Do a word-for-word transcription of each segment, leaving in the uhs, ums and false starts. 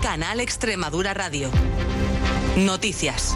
Canal Extremadura Radio. Noticias.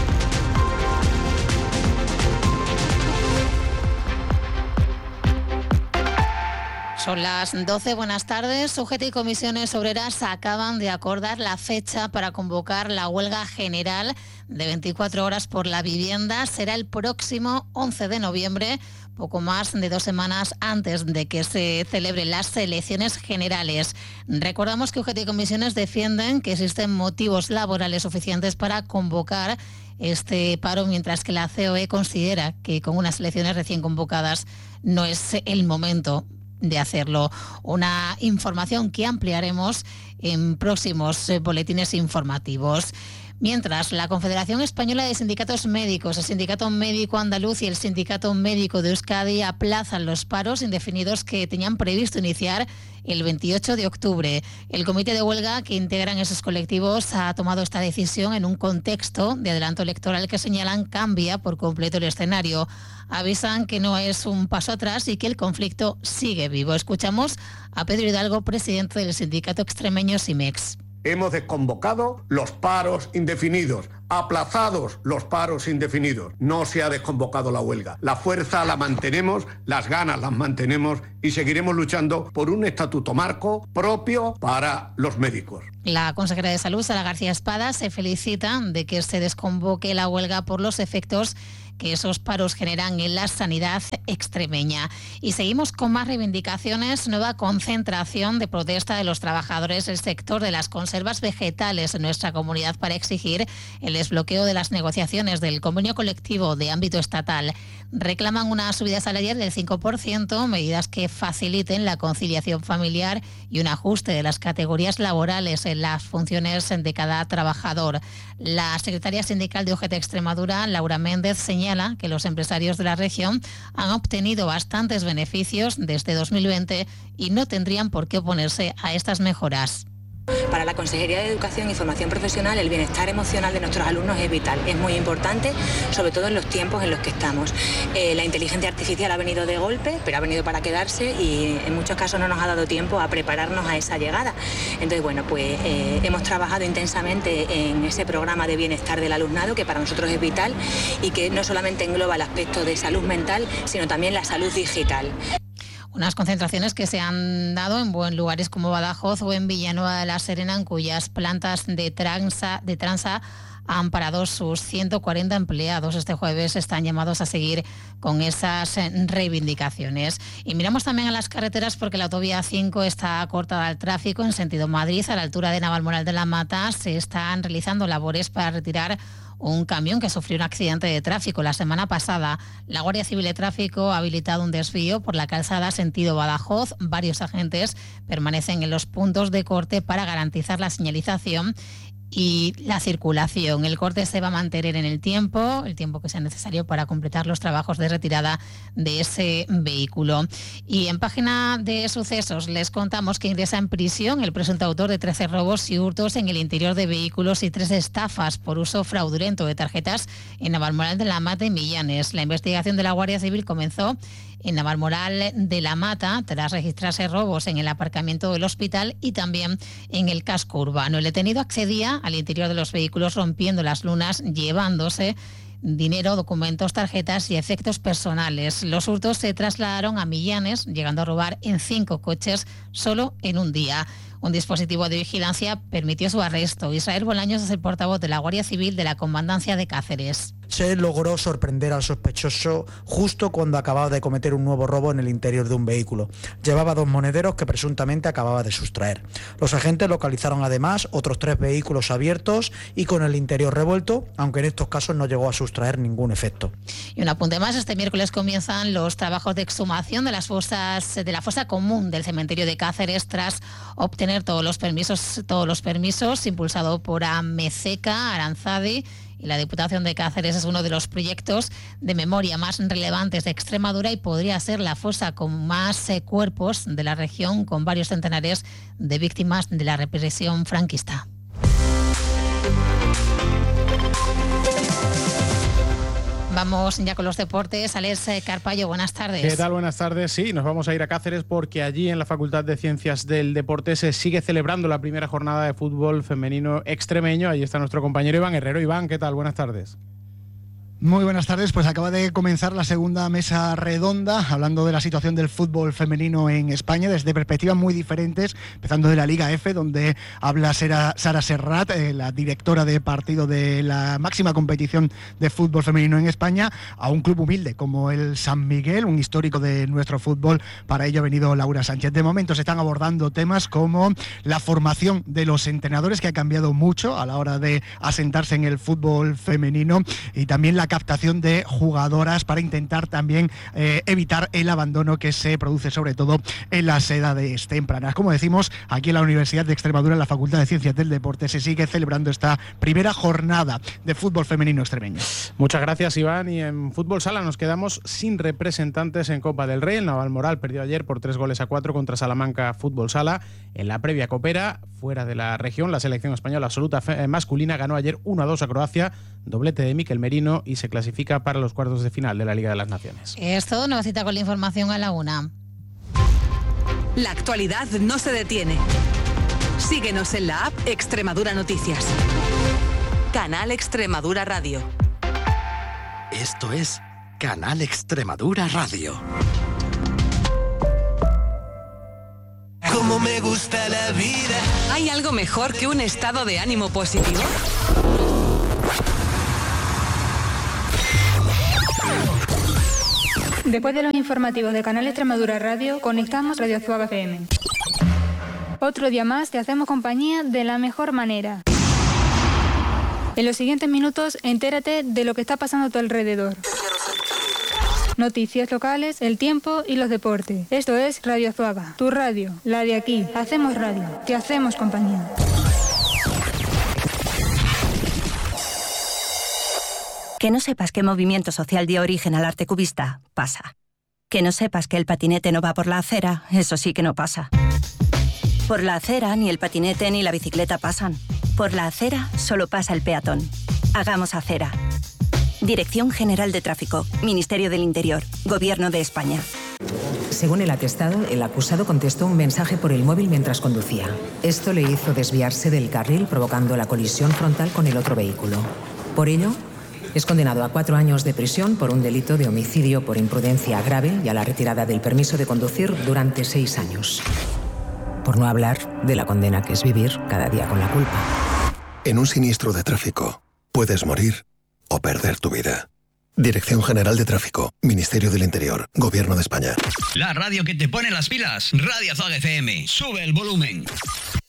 Son las doce, buenas tardes. U G T y Comisiones Obreras acaban de acordar la fecha para convocar la huelga general de veinticuatro horas por la vivienda. Será el próximo once de noviembre, poco más de dos semanas antes de que se celebren las elecciones generales. Recordamos que U G T y Comisiones defienden que existen motivos laborales suficientes para convocar este paro, mientras que la C O E considera que con unas elecciones recién convocadas no es el momento de hacerlo. Una información que ampliaremos en próximos eh, boletines informativos. Mientras, la Confederación Española de Sindicatos Médicos, el Sindicato Médico Andaluz y el Sindicato Médico de Euskadi aplazan los paros indefinidos que tenían previsto iniciar el veintiocho de octubre. El comité de huelga que integran esos colectivos ha tomado esta decisión en un contexto de adelanto electoral que señalan cambia por completo el escenario. Avisan que no es un paso atrás y que el conflicto sigue vivo. Escuchamos a Pedro Hidalgo, presidente del sindicato extremeño SIMEX. Hemos desconvocado los paros indefinidos, aplazados los paros indefinidos. No se ha desconvocado la huelga. La fuerza la mantenemos, las ganas las mantenemos y seguiremos luchando por un estatuto marco propio para los médicos. La consejera de Salud, Sara García Espada, se felicita de que se desconvoque la huelga por los efectos que esos paros generan en la sanidad extremeña. Y seguimos con más reivindicaciones. Nueva concentración de protesta de los trabajadores del sector de las conservas vegetales en nuestra comunidad para exigir el desbloqueo de las negociaciones del convenio colectivo de ámbito estatal. Reclaman una subida salarial del cinco por ciento, medidas que faciliten la conciliación familiar y un ajuste de las categorías laborales en las funciones de cada trabajador. La secretaria sindical de U G T Extremadura, Laura Méndez, señala que los empresarios de la región han obtenido bastantes beneficios desde dos mil veinte y no tendrían por qué oponerse a estas mejoras. Para la Consejería de Educación y Formación Profesional, el bienestar emocional de nuestros alumnos es vital, es muy importante, sobre todo en los tiempos en los que estamos. Eh, la inteligencia artificial ha venido de golpe, pero ha venido para quedarse y en muchos casos no nos ha dado tiempo a prepararnos a esa llegada. Entonces, bueno, pues eh, hemos trabajado intensamente en ese programa de bienestar del alumnado, que para nosotros es vital y que no solamente engloba el aspecto de salud mental, sino también la salud digital. Unas concentraciones que se han dado en buen lugares como Badajoz o en Villanueva de la Serena, en cuyas plantas de transa, de transa han parado sus ciento cuarenta empleados. Este jueves están llamados a seguir con esas reivindicaciones. Y miramos también a las carreteras porque la autovía cinco está cortada al tráfico en sentido Madrid. A la altura de Navalmoral de la Mata se están realizando labores para retirar un camión que sufrió un accidente de tráfico la semana pasada. La Guardia Civil de Tráfico ha habilitado un desvío por la calzada sentido Badajoz. Varios agentes permanecen en los puntos de corte para garantizar la señalización y la circulación. El corte se va a mantener en el tiempo, el tiempo que sea necesario para completar los trabajos de retirada de ese vehículo. Y en página de sucesos les contamos que ingresa en prisión el presunto autor de trece robos y hurtos en el interior de vehículos y tres estafas por uso fraudulento de tarjetas en Navalmoral de la Mata y Millanes. La investigación de la Guardia Civil comenzó en Navalmoral de la Mata, tras registrarse robos en el aparcamiento del hospital y también en el casco urbano. El detenido accedía al interior de los vehículos rompiendo las lunas, llevándose dinero, documentos, tarjetas y efectos personales. Los hurtos se trasladaron a Millanes, llegando a robar en cinco coches solo en un día. Un dispositivo de vigilancia permitió su arresto. Israel Bolaños es el portavoz de la Guardia Civil de la Comandancia de Cáceres. Se logró sorprender al sospechoso justo cuando acababa de cometer un nuevo robo en el interior de un vehículo. Llevaba dos monederos que presuntamente acababa de sustraer. Los agentes localizaron además otros tres vehículos abiertos y con el interior revuelto, aunque en estos casos no llegó a sustraer ningún efecto. Y un apunte más, este miércoles comienzan los trabajos de exhumación de las fosas de la fosa común del cementerio de Cáceres tras obtener todos los permisos, todos los permisos impulsado por Amezeca, Aranzadi y la Diputación de Cáceres. Es uno de los proyectos de memoria más relevantes de Extremadura y podría ser la fosa con más eh, cuerpos de la región, con varios centenares de víctimas de la represión franquista. Vamos ya con los deportes. Alex Carpallo, buenas tardes. ¿Qué tal? Buenas tardes. Sí, nos vamos a ir a Cáceres porque allí en la Facultad de Ciencias del Deporte se sigue celebrando la primera jornada de fútbol femenino extremeño. Allí está nuestro compañero Iván Herrero. Iván, ¿qué tal? Buenas tardes. Muy buenas tardes, pues acaba de comenzar la segunda mesa redonda hablando de la situación del fútbol femenino en España desde perspectivas muy diferentes, empezando de la Liga F, donde habla Sara, Sara Serrat, eh, la directora de partido de la máxima competición de fútbol femenino en España, a un club humilde como el San Miguel, un histórico de nuestro fútbol. Para ello ha venido Laura Sánchez. De momento se están abordando temas como la formación de los entrenadores, que ha cambiado mucho a la hora de asentarse en el fútbol femenino, y también la captación de jugadoras para intentar también eh, evitar el abandono que se produce sobre todo en las edades tempranas. Como decimos, aquí en la Universidad de Extremadura, en la Facultad de Ciencias del Deporte, se sigue celebrando esta primera jornada de fútbol femenino extremeño. Muchas gracias, Iván. Y en fútbol sala nos quedamos sin representantes en Copa del Rey. El Navalmoral perdió ayer por tres goles a cuatro contra Salamanca Fútbol Sala. En la previa copera, fuera de la región, la selección española absoluta masculina ganó ayer uno a dos a Croacia, doblete de Mikel Merino, y se clasifica para los cuartos de final de la Liga de las Naciones. Es todo, nueva cita con la información a la una. La actualidad no se detiene. Síguenos en la app Extremadura Noticias. Canal Extremadura Radio. Esto es Canal Extremadura Radio. Como me gusta la vida. ¿Hay algo mejor que un estado de ánimo positivo? Después de los informativos de Canal Extremadura Radio, conectamos Radio Zuaga F M. Otro día más te hacemos compañía de la mejor manera. En los siguientes minutos, entérate de lo que está pasando a tu alrededor. Noticias locales, el tiempo y los deportes. Esto es Radio Zuaga, tu radio, la de aquí. Hacemos radio, te hacemos compañía. Que no sepas qué movimiento social dio origen al arte cubista, pasa. Que no sepas que el patinete no va por la acera, eso sí que no pasa. Por la acera ni el patinete ni la bicicleta pasan. Por la acera solo pasa el peatón. Hagamos acera. Dirección General de Tráfico, Ministerio del Interior, Gobierno de España. Según el atestado, el acusado contestó un mensaje por el móvil mientras conducía. Esto le hizo desviarse del carril, provocando la colisión frontal con el otro vehículo. Por ello, es condenado a cuatro años de prisión por un delito de homicidio por imprudencia grave y a la retirada del permiso de conducir durante seis años. Por no hablar de la condena que es vivir cada día con la culpa. En un siniestro de tráfico, puedes morir o perder tu vida. Dirección General de Tráfico, Ministerio del Interior, Gobierno de España. La radio que te pone las pilas, Radio Zuaga F M. Sube el volumen.